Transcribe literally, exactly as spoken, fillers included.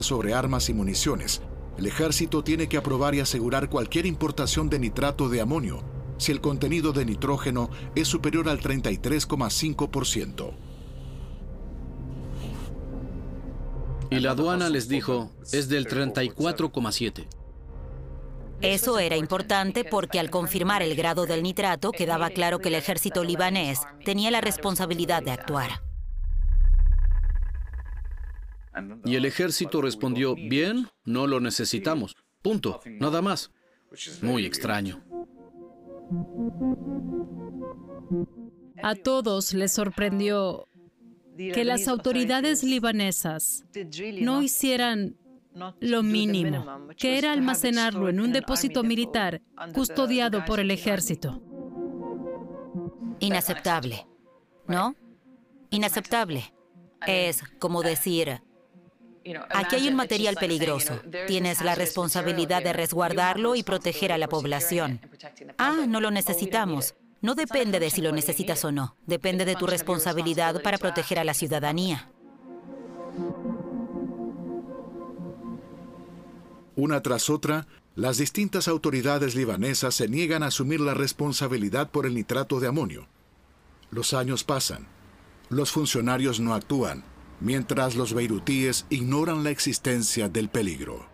sobre armas y municiones, el ejército tiene que aprobar y asegurar cualquier importación de nitrato de amonio si el contenido de nitrógeno es superior al treinta y tres coma cinco por ciento. Y la aduana les dijo, es del treinta y cuatro coma siete. Eso era importante porque al confirmar el grado del nitrato quedaba claro que el ejército libanés tenía la responsabilidad de actuar. Y el ejército respondió, bien, no lo necesitamos. Punto, nada más. Muy extraño. A todos les sorprendió que las autoridades libanesas no hicieran lo mínimo, que era almacenarlo en un depósito militar custodiado por el ejército. Inaceptable, ¿no? Inaceptable. Es como decir, aquí hay un material peligroso. Tienes la responsabilidad de resguardarlo y proteger a la población. Ah, no lo necesitamos. No depende de si lo necesitas o no. Depende de tu responsabilidad para proteger a la ciudadanía. Una tras otra, las distintas autoridades libanesas se niegan a asumir la responsabilidad por el nitrato de amonio. Los años pasan. Los funcionarios no actúan, mientras los beirutíes ignoran la existencia del peligro.